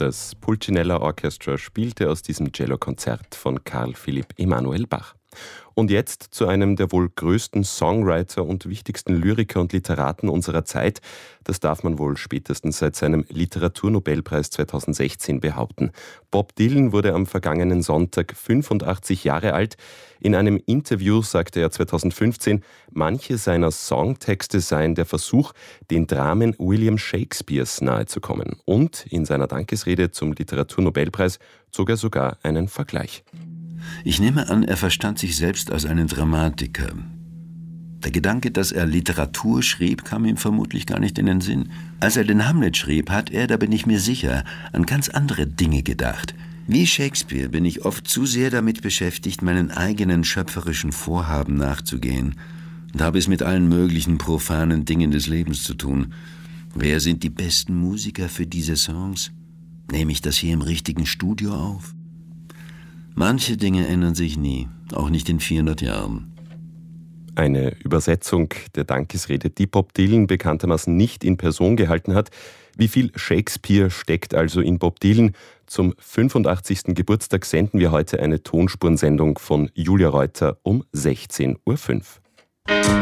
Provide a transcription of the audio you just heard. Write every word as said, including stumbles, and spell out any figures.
Das Pulcinella Orchestra spielte aus diesem Cellokonzert von Carl Philipp Emanuel Bach. Und jetzt zu einem der wohl größten Songwriter und wichtigsten Lyriker und Literaten unserer Zeit. Das darf man wohl spätestens seit seinem Literaturnobelpreis zweitausendsechzehn behaupten. Bob Dylan wurde am vergangenen Sonntag fünfundachtzig Jahre alt. In einem Interview sagte er zweitausendfünfzehn, manche seiner Songtexte seien der Versuch, den Dramen William Shakespeares nahezukommen. Und in seiner Dankesrede zum Literaturnobelpreis zog er sogar einen Vergleich. Ich nehme an, er verstand sich selbst als einen Dramatiker. Der Gedanke, dass er Literatur schrieb, kam ihm vermutlich gar nicht in den Sinn. Als er den Hamlet schrieb, hat er, da bin ich mir sicher, an ganz andere Dinge gedacht. Wie Shakespeare bin ich oft zu sehr damit beschäftigt, meinen eigenen schöpferischen Vorhaben nachzugehen und habe es mit allen möglichen profanen Dingen des Lebens zu tun. Wer sind die besten Musiker für diese Songs? Nehme ich das hier im richtigen Studio auf? Manche Dinge ändern sich nie, auch nicht in vierhundert Jahren. Eine Übersetzung der Dankesrede, die Bob Dylan bekanntermaßen nicht in Person gehalten hat. Wie viel Shakespeare steckt also in Bob Dylan? Zum fünfundachtzigsten Geburtstag senden wir heute eine Tonspurensendung von Julia Reuter um sechzehn Uhr fünf.